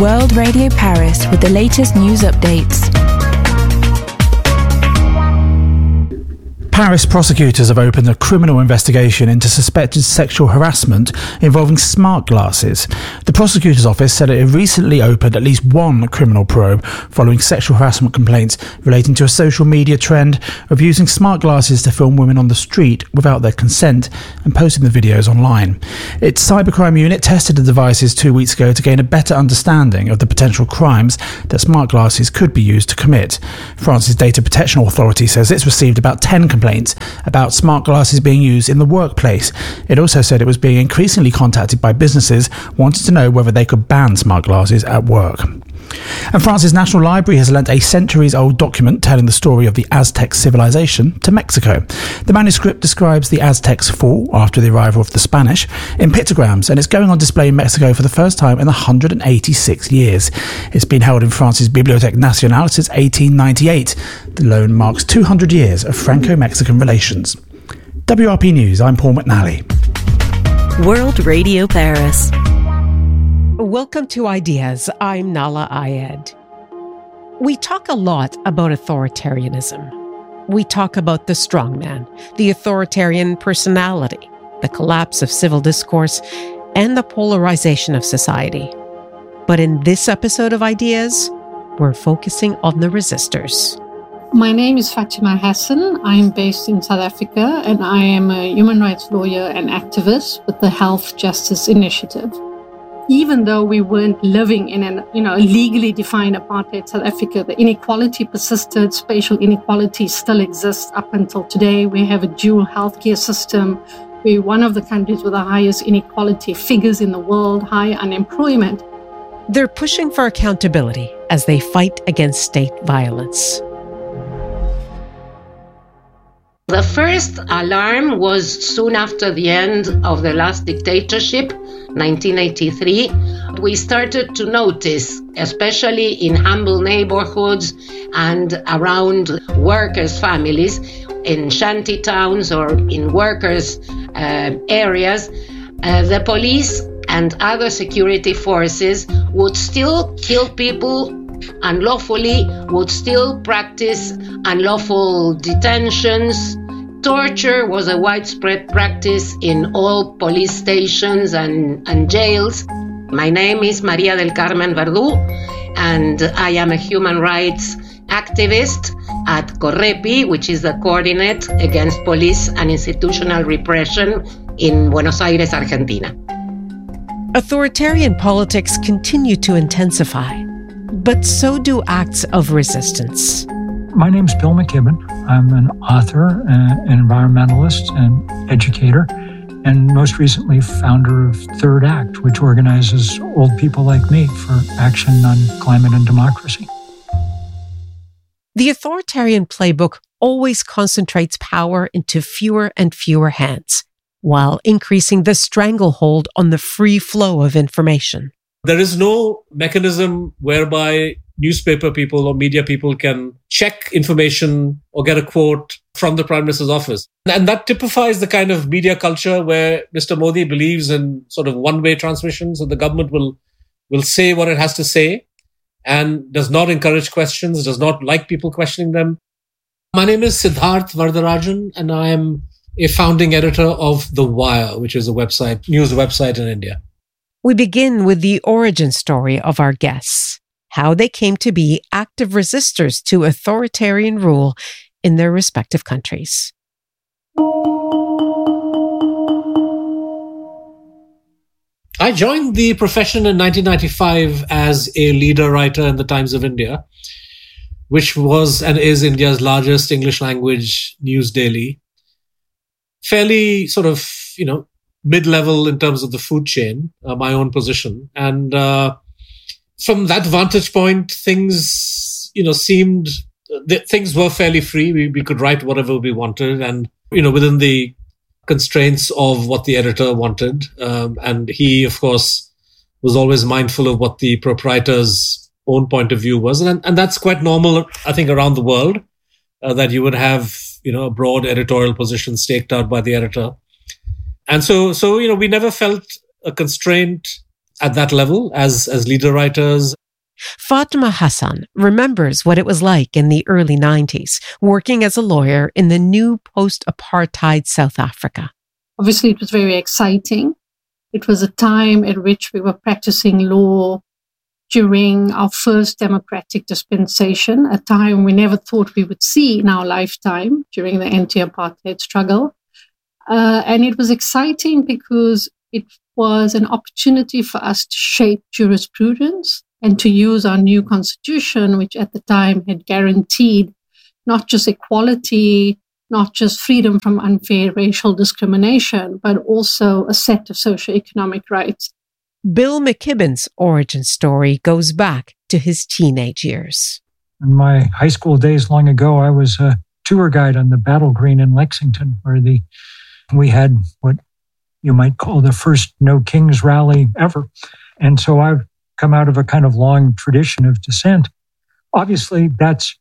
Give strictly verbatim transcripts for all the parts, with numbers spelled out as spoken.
World Radio Paris with the latest news updates. Paris prosecutors have opened a criminal investigation into suspected sexual harassment involving smart glasses. The prosecutor's office said it had recently opened at least one criminal probe following sexual harassment complaints relating to a social media trend of using smart glasses to film women on the street without their consent and posting the videos online. Its cybercrime unit tested the devices two weeks ago to gain a better understanding of the potential crimes that smart glasses could be used to commit. France's Data Protection Authority says it's received about ten complaints about smart glasses being used in the workplace. It also said it was being increasingly contacted by businesses wanting to know whether they could ban smart glasses at work. And France's National Library has lent a centuries-old document telling the story of the Aztec civilization to Mexico. The manuscript describes the Aztecs' fall after the arrival of the Spanish in pictograms, and it's going on display in Mexico for the first time in one hundred eighty-six years. It's been held in France's Bibliothèque Nationale since eighteen ninety-eight. The loan marks two hundred years of Franco-Mexican relations. W R P News, I'm Paul McNally. World Radio Paris. Welcome to Ideas. I'm Nala Ayed. We talk a lot about authoritarianism. We talk about the strongman, the authoritarian personality, the collapse of civil discourse, and the polarization of society. But in this episode of Ideas, we're focusing on the resistors. My name is Fatima Hassan. I'm based in South Africa, and I am a human rights lawyer and activist with the Health Justice Initiative. Even though we weren't living in an, you know, a legally defined apartheid South Africa, the inequality persisted, spatial inequality still exists up until today. We have a dual healthcare system. We're one of the countries with the highest inequality figures in the world, high unemployment. They're pushing for accountability as they fight against state violence. The first alarm was soon after the end of the last dictatorship, nineteen eighty-three. We started to notice, especially in humble neighborhoods and around workers' families, in shanty towns or in workers' uh, areas, uh, the police and other security forces would still kill people unlawfully, would still practice unlawful detentions. Torture was a widespread practice in all police stations and, and jails. My name is Maria del Carmen Verdú, and I am a human rights activist at CORREPI, which is the Coordinate Against Police and Institutional Repression in Buenos Aires, Argentina. Authoritarian politics continue to intensify, but so do acts of resistance. My name's Bill McKibben. I'm an author, an environmentalist, and educator, and most recently founder of Third Act, which organizes old people like me for action on climate and democracy. The authoritarian playbook always concentrates power into fewer and fewer hands, while increasing the stranglehold on the free flow of information. There is no mechanism whereby newspaper people or media people can check information or get a quote from the Prime Minister's office. And that typifies the kind of media culture where Mister Modi believes in sort of one-way transmission. So the government will, will say what it has to say and does not encourage questions, does not like people questioning them. My name is Siddharth Vardarajan, and I am a founding editor of The Wire, which is a website, news website in India. We begin with the origin story of our guests, how they came to be active resistors to authoritarian rule in their respective countries. I joined the profession in nineteen ninety-five as a leader writer in the Times of India, which was and is India's largest English language news daily. Fairly sort of, you know, mid-level in terms of the food chain, uh, my own position. And uh, from that vantage point, things, you know, seemed, th- things were fairly free. We, we could write whatever we wanted and, you know, within the constraints of what the editor wanted. Um, and he, of course, was always mindful of what the proprietor's own point of view was. And, and that's quite normal, I think, around the world, uh, that you would have, you know, a broad editorial position staked out by the editor. And so, so, you know, we never felt a constraint at that level as, as leader writers. Fatma Hassan remembers what it was like in the early nineties, working as a lawyer in the new post-apartheid South Africa. Obviously, it was very exciting. It was a time at which we were practicing law during our first democratic dispensation, a time we never thought we would see in our lifetime during the anti-apartheid struggle. Uh, and it was exciting because it was an opportunity for us to shape jurisprudence and to use our new constitution, which at the time had guaranteed not just equality, not just freedom from unfair racial discrimination, but also a set of socioeconomic rights. Bill McKibben's origin story goes back to his teenage years. In my high school days long ago, I was a tour guide on the Battle Green in Lexington, where the we had what you might call the first No Kings rally ever. And so I've come out of a kind of long tradition of dissent. Obviously, that's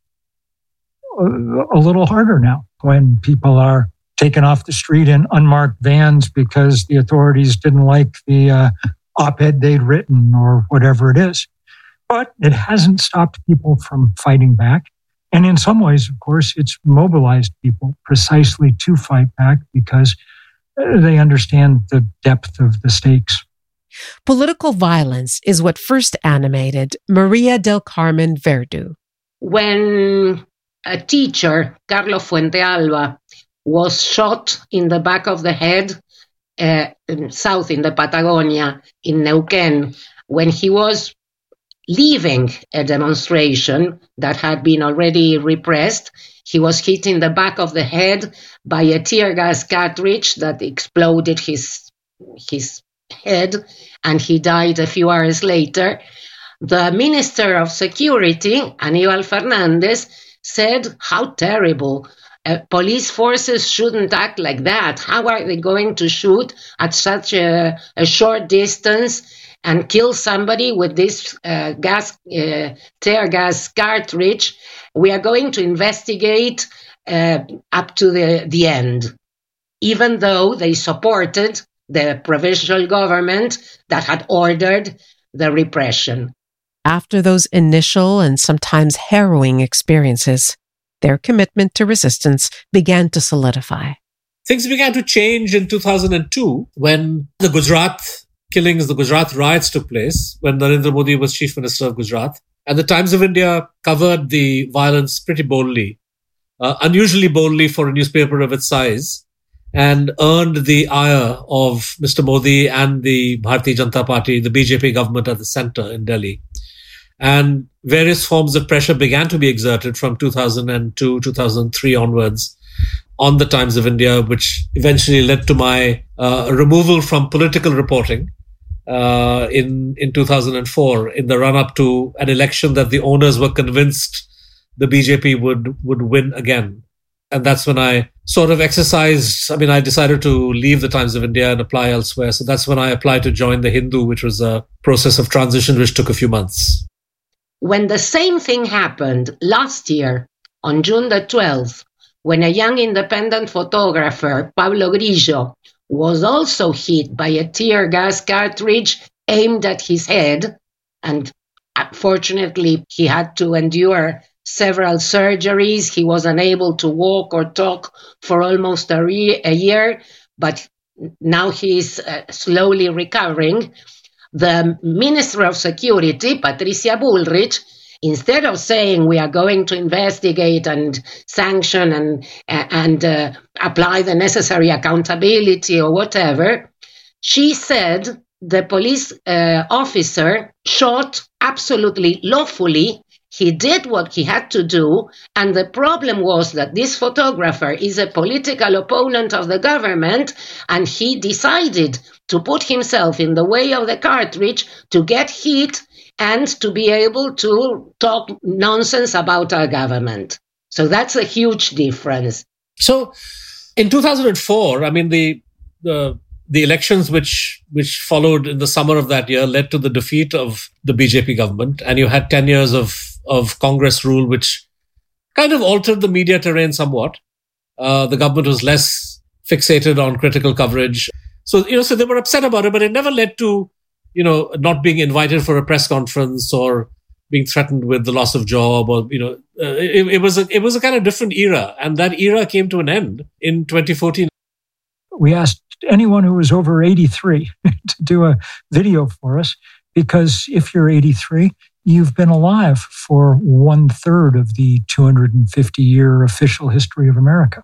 a, a little harder now when people are taken off the street in unmarked vans because the authorities didn't like the uh, op-ed they'd written or whatever it is. But it hasn't stopped people from fighting back. And in some ways, of course, it's mobilized people precisely to fight back because they understand the depth of the stakes. Political violence is what first animated Maria del Carmen Verdu. When a teacher, Carlos Fuentealba, was shot in the back of the head, uh, in south in the Patagonia, in Neuquén, when he was leaving a demonstration that had been already repressed, he was hit in the back of the head by a tear gas cartridge that exploded his his head, and he died a few hours later. The Minister of Security, Aníbal Fernández, said, "How terrible. Uh, police forces shouldn't act like that. How are they going to shoot at such a, a short distance and kill somebody with this uh, gas, uh, tear gas cartridge? We are going to investigate uh, up to the, the end," even though they supported the provincial government that had ordered the repression. After those initial and sometimes harrowing experiences, their commitment to resistance began to solidify. Things began to change in two thousand two when the Gujarat killings, the Gujarat riots took place, when Narendra Modi was Chief Minister of Gujarat. And the Times of India covered the violence pretty boldly, uh, unusually boldly for a newspaper of its size, and earned the ire of Mister Modi and the Bharatiya Janata Party, the B J P government at the center in Delhi. And various forms of pressure began to be exerted from two thousand two, two thousand three onwards on the Times of India, which eventually led to my uh, removal from political reporting uh, in, in two thousand four, in the run-up to an election that the owners were convinced the B J P would, would win again. And that's when I sort of exercised, I mean, I decided to leave the Times of India and apply elsewhere. So that's when I applied to join the Hindu, which was a process of transition which took a few months. When the same thing happened last year, on June the twelfth, when a young independent photographer, Pablo Grillo, was also hit by a tear gas cartridge aimed at his head, and fortunately he had to endure several surgeries. He was unable to walk or talk for almost a, re- a year, but now he is uh, slowly recovering. The Minister of Security, Patricia Bullrich, instead of saying we are going to investigate and sanction and and uh, apply the necessary accountability or whatever, she said the police uh, officer shot absolutely lawfully. He did what he had to do, and the problem was that this photographer is a political opponent of the government, and he decided to put himself in the way of the cartridge to get hit and to be able to talk nonsense about our government. So that's a huge difference. So in two thousand four, I mean, the the the elections which which followed in the summer of that year led to the defeat of the B J P government, and you had ten years of of Congress rule, which kind of altered the media terrain somewhat. Uh, the government was less fixated on critical coverage. So, you know, so they were upset about it, but it never led to you know, not being invited for a press conference or being threatened with the loss of job, or, you know, uh, it, it was a, it was a kind of different era. And that era came to an end in twenty fourteen. We asked anyone who was over eighty-three to do a video for us, because if you're eighty-three, you've been alive for one third of the two hundred fifty year official history of America.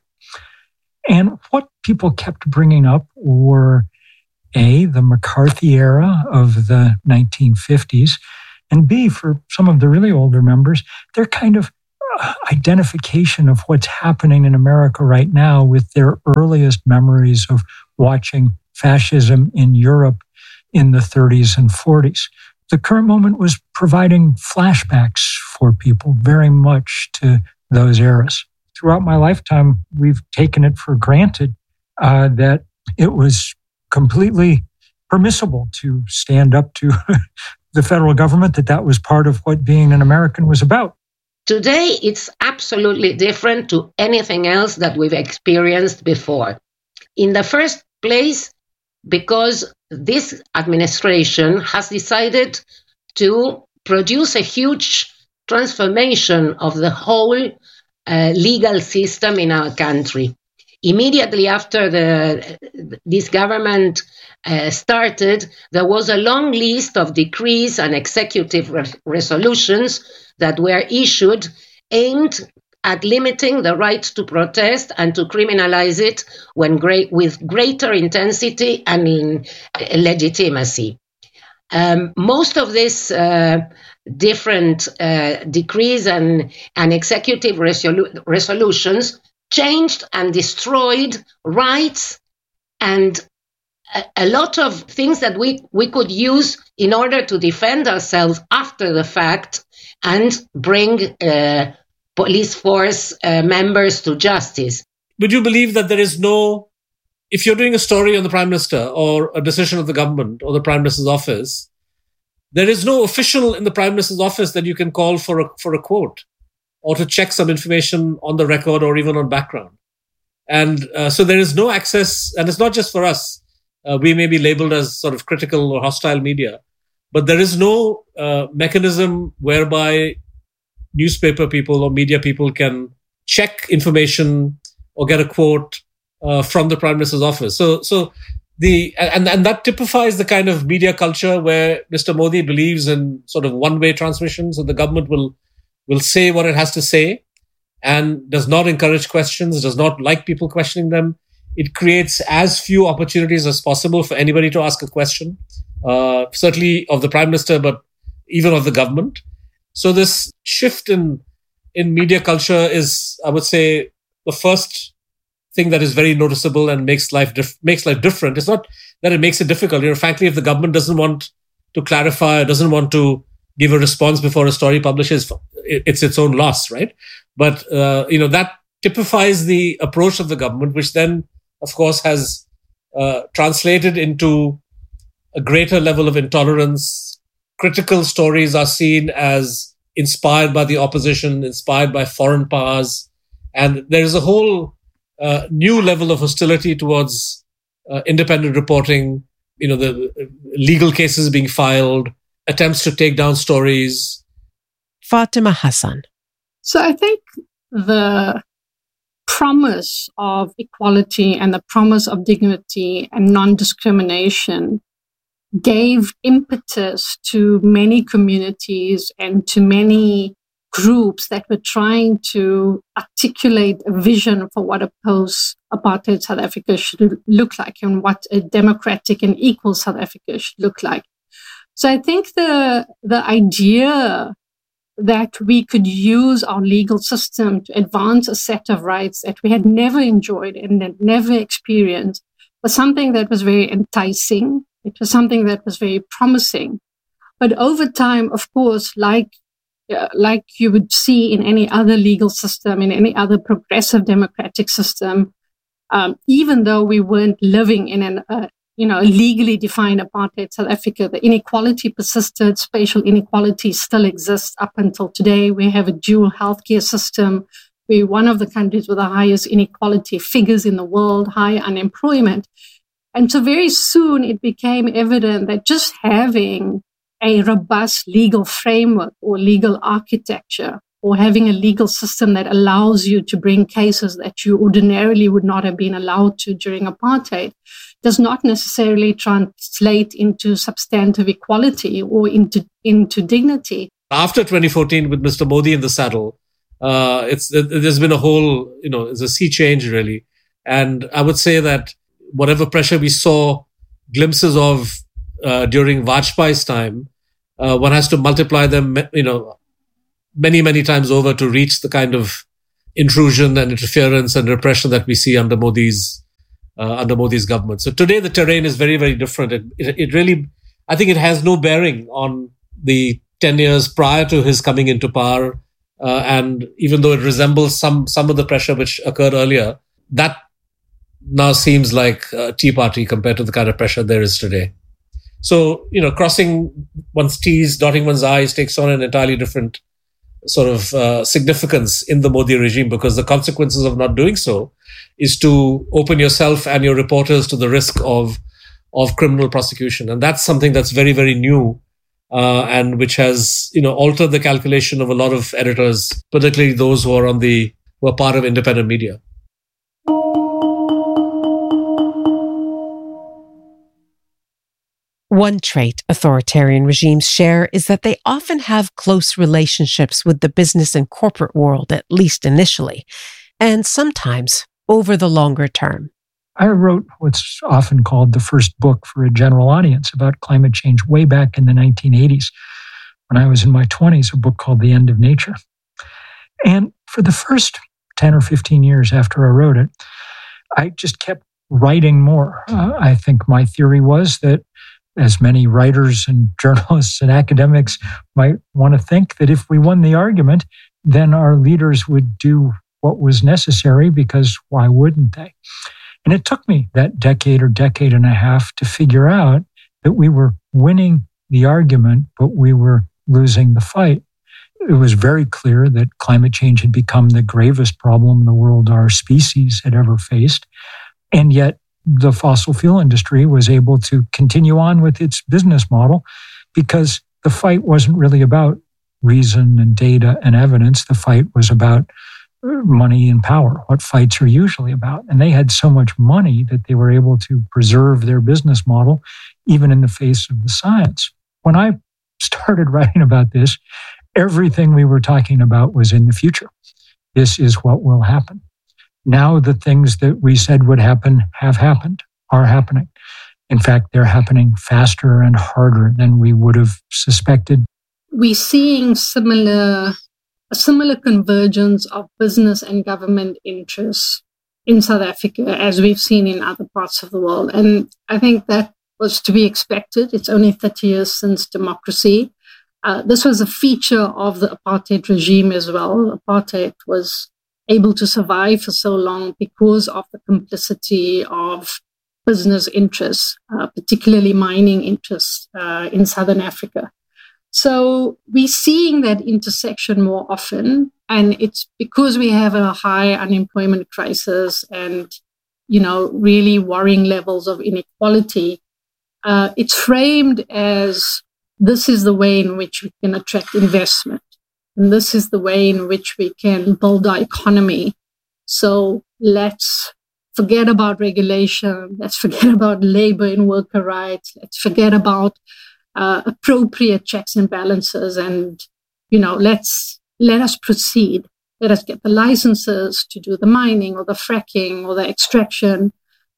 And what people kept bringing up were A, the McCarthy era of the nineteen fifties, and B, for some of the really older members, their kind of identification of what's happening in America right now with their earliest memories of watching fascism in Europe in the thirties and forties. The current moment was providing flashbacks for people very much to those eras. Throughout my lifetime, we've taken it for granted uh, that it was completely permissible to stand up to the federal government, that that was part of what being an American was about. Today, it's absolutely different to anything else that we've experienced before. In the first place, because this administration has decided to produce a huge transformation of the whole uh, legal system in our country. Immediately after the, this government uh, started, there was a long list of decrees and executive re- resolutions that were issued aimed at limiting the right to protest and to criminalize it when great, with greater intensity and legitimacy. Um, most of these uh, different uh, decrees and, and executive resolu- resolutions changed and destroyed rights and a, a lot of things that we, we could use in order to defend ourselves after the fact and bring uh, police force uh, members to justice. Would you believe that there is no, if you're doing a story on the Prime Minister or a decision of the government or the Prime Minister's office, there is no official in the Prime Minister's office that you can call for a, for a quote or to check some information on the record or even on background. And uh, so there is no access, and it's not just for us. Uh, we may be labeled as sort of critical or hostile media, but there is no uh, mechanism whereby newspaper people or media people can check information or get a quote uh, from the Prime Minister's office. So, so the and and that typifies the kind of media culture where Mister Modi believes in sort of one-way transmission. So the government will will say what it has to say and does not encourage questions, does not like people questioning them. It creates as few opportunities as possible for anybody to ask a question, uh, certainly of the Prime Minister, but even of the government. So this shift in in media culture is, I would say, the first thing that is very noticeable and makes life dif- makes life different. It's not that it makes it difficult. You know, frankly, if the government doesn't want to clarify, doesn't want to give a response before a story publishes, it's its own loss, right? But uh, you know, that typifies the approach of the government, which then, of course, has uh, translated into a greater level of intolerance. Critical stories are seen as inspired by the opposition, inspired by foreign powers, and there is a whole uh, new level of hostility towards uh, independent reporting. You know, the legal cases being filed, attempts to take down stories. Fatima Hassan. So I think the promise of equality and the promise of dignity and non-discrimination gave impetus to many communities and to many groups that were trying to articulate a vision for what a post-apartheid South Africa should look like and what a democratic and equal South Africa should look like. So I think the the idea that we could use our legal system to advance a set of rights that we had never enjoyed and had never experienced was something that was very enticing. It was something that was very promising. But over time, of course, like uh, like you would see in any other legal system, in any other progressive democratic system, um, even though we weren't living in an uh, you know, a legally defined apartheid South Africa, the inequality persisted, spatial inequality still exists up until today. We have a dual healthcare system. We're one of the countries with the highest inequality figures in the world, high unemployment. And so very soon it became evident that just having a robust legal framework or legal architecture, or having a legal system that allows you to bring cases that you ordinarily would not have been allowed to during apartheid, does not necessarily translate into substantive equality or into, into dignity. After twenty fourteen, with Mister Modi in the saddle, uh, it's there's been a whole, you know, it's a sea change really. And I would say that whatever pressure we saw glimpses of uh, during Vajpayee's time, uh, one has to multiply them, you know, many, many times over to reach the kind of intrusion and interference and repression that we see under Modi's uh, under Modi's government. So today the terrain is very, very different. It, it, it really, I think it has no bearing on the ten years prior to his coming into power. Uh, and even though it resembles some, some of the pressure which occurred earlier, that now seems like a Tea Party compared to the kind of pressure there is today. So, you know, crossing one's T's, dotting one's I's takes on an entirely different sort of uh, significance in the Modi regime, because the consequences of not doing so is to open yourself and your reporters to the risk of of criminal prosecution. And that's something that's very, very new uh, and which has, you know, altered the calculation of a lot of editors, particularly those who are on the who are part of independent media. One trait authoritarian regimes share is that they often have close relationships with the business and corporate world, at least initially, and sometimes over the longer term. I wrote what's often called the first book for a general audience about climate change way back in the nineteen eighties, when I was in my twenties, a book called The End of Nature. And for the first ten or fifteen years after I wrote it, I just kept writing more. Uh, I think my theory was that, as many writers and journalists and academics might want to think, that if we won the argument, then our leaders would do what was necessary, because why wouldn't they? And it took me that decade or decade and a half to figure out that we were winning the argument, but we were losing the fight. It was very clear that climate change had become the gravest problem the world our species had ever faced. And yet, the fossil fuel industry was able to continue on with its business model, because the fight wasn't really about reason and data and evidence. The fight was about money and power, what fights are usually about. And they had so much money that they were able to preserve their business model, even in the face of the science. When I started writing about this, everything we were talking about was in the future. This is what will happen. Now the things that we said would happen have happened, are happening. In fact, they're happening faster and harder than we would have suspected. We're seeing similar, a similar convergence of business and government interests in South Africa as we've seen in other parts of the world. And I think that was to be expected. It's only thirty years since democracy. Uh, this was a feature of the apartheid regime as well. Apartheid was able to survive for so long because of the complicity of business interests, uh, particularly mining interests uh, in Southern Africa. So we're seeing that intersection more often, and it's because we have a high unemployment crisis and, you know, really worrying levels of inequality. Uh, it's framed as this is the way in which we can attract investment. And this is the way in which we can build our economy. So let's forget about regulation. Let's forget about labor and worker rights. Let's forget about uh, appropriate checks and balances. And, you know, let's let us proceed. Let us get the licenses to do the mining or the fracking or the extraction.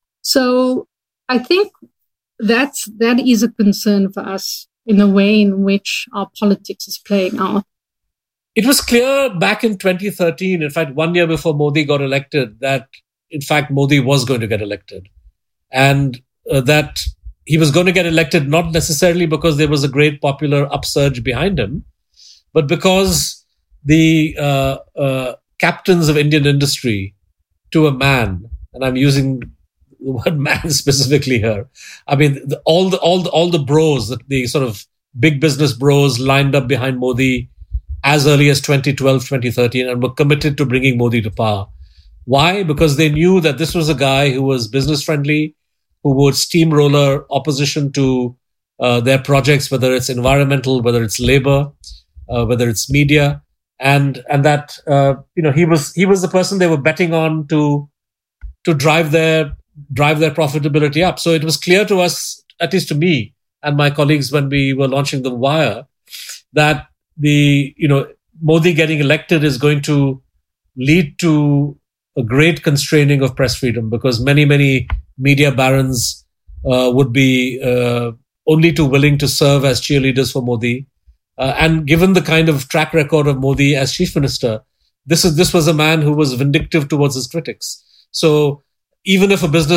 So I think that's, that is a concern for us in the way in which our politics is playing out. It was clear back in twenty thirteen, in fact, one year before Modi got elected, that, in fact, Modi was going to get elected. And uh, that he was going to get elected not necessarily because there was a great popular upsurge behind him, but because the uh, uh, captains of Indian industry, to a man, and I'm using the word man specifically here, I mean, the, all the all the, all the bros, the, the sort of big business bros lined up behind Modi as early as twenty twelve, twenty thirteen, and were committed to bringing Modi to power. Why? Because they knew that this was a guy who was business friendly, who would steamroller opposition to uh, their projects, whether it's environmental, whether it's labor, uh, whether it's media, and and that uh, you know he was he was the person they were betting on to to drive their drive their profitability up. So it was clear to us, at least to me and my colleagues, when we were launching The Wire, that the you know Modi getting elected is going to lead to a great constraining of press freedom, because many many media barons uh, would be uh, only too willing to serve as cheerleaders for Modi. Uh, and given the kind of track record of Modi as chief minister, this is this was a man who was vindictive towards his critics. So even if a business